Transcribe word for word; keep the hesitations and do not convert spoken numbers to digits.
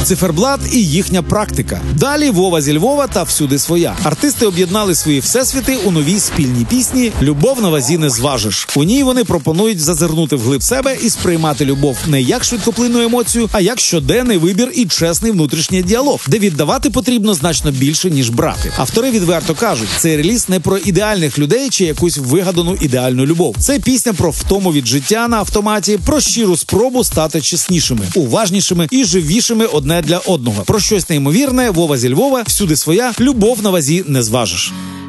Циферблат і їхня практика. Далі Вова зі Львова та всюди своя. Артисти об'єднали свої всесвіти у новій спільній пісні «Любов на вазі не зважиш». У ній вони пропонують зазирнути вглиб себе і сприймати любов не як швидкоплинну емоцію, а як щоденний вибір і чесний внутрішній діалог, де віддавати потрібно значно більше, ніж брати. Автори відверто кажуть, цей реліз не про ідеальних людей чи якусь вигадану ідеальну любов. Це пісня про втому від життя на автоматі, про щиру спробу стати чеснішими, уважнішими і живішими одне для одного. Про щось неймовірне, Вова зі Львова, всюди своя, любов на вазі не зважиш.